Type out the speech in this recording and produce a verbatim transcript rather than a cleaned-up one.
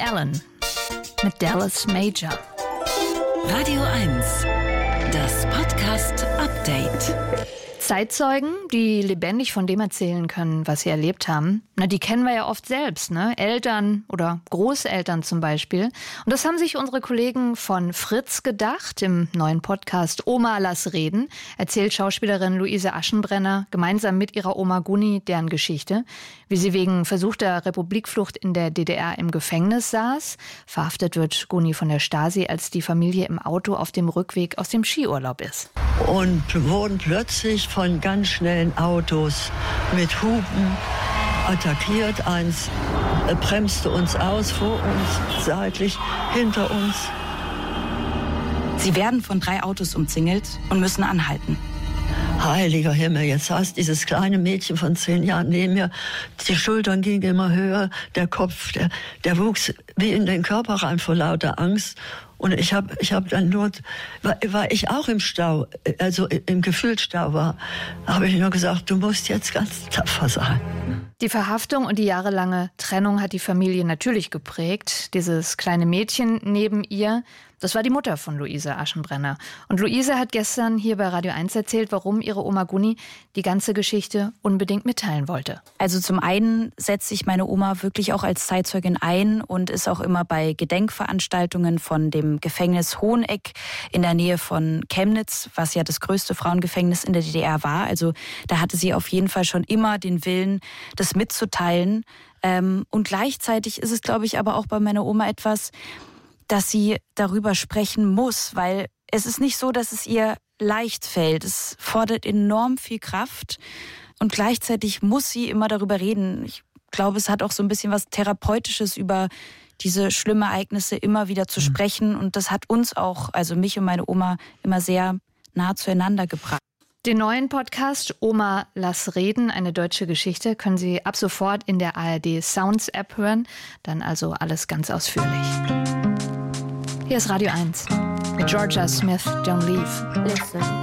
Allen mit Dallas Major. Radio eins, das Podcast-Update. Zeitzeugen, die lebendig von dem erzählen können, was sie erlebt haben, na, die kennen wir ja oft selbst, ne? Eltern oder Großeltern zum Beispiel. Und das haben sich unsere Kollegen von Fritz gedacht. Im neuen Podcast Oma, lass reden erzählt Schauspielerin Luise Aschenbrenner gemeinsam mit ihrer Oma Guni deren Geschichte, wie sie wegen versuchter Republikflucht in der D D R im Gefängnis saß. Verhaftet wird Guni von der Stasi, als die Familie im Auto auf dem Rückweg aus dem Skiurlaub ist. Und wurden plötzlich von ganz schnellen Autos mit Hupen attackiert. Eins bremste uns aus, vor uns, seitlich, hinter uns. Sie werden von drei Autos umzingelt und müssen anhalten. Heiliger Himmel, jetzt saß dieses kleine Mädchen von zehn Jahren neben mir. Die Schultern gingen immer höher, der Kopf, der, der wuchs wie in den Körper rein vor lauter Angst. Und ich habe ich hab dann nur, weil, weil ich auch im Stau, also im Gefühlsstau war, habe ich nur gesagt, du musst jetzt ganz tapfer sein. Die Verhaftung und die jahrelange Trennung hat die Familie natürlich geprägt. Dieses kleine Mädchen neben ihr, das war die Mutter von Luise Aschenbrenner. Und Luise hat gestern hier bei Radio eins erzählt, warum ihre Oma Guni die ganze Geschichte unbedingt mitteilen wollte. Also zum einen setzt sich meine Oma wirklich auch als Zeitzeugin ein und ist auch immer bei Gedenkveranstaltungen von dem Gefängnis Hoheneck in der Nähe von Chemnitz, was ja das größte Frauengefängnis in der D D R war. Also da hatte sie auf jeden Fall schon immer den Willen, das mitzuteilen. Und gleichzeitig ist es, glaube ich, aber auch bei meiner Oma etwas, dass sie darüber sprechen muss, weil es ist nicht so, dass es ihr leicht fällt. Es fordert enorm viel Kraft und gleichzeitig muss sie immer darüber reden. Ich glaube, es hat auch so ein bisschen was Therapeutisches, über diese schlimmen Ereignisse immer wieder zu sprechen, und das hat uns auch, also mich und meine Oma, immer sehr nah zueinander gebracht. Den neuen Podcast Oma, lass reden, eine deutsche Geschichte, können Sie ab sofort in der A R D Sounds App hören. Dann also alles ganz ausführlich. Hier ist Radio eins mit Georgia Smith, Don't Leave. Listen.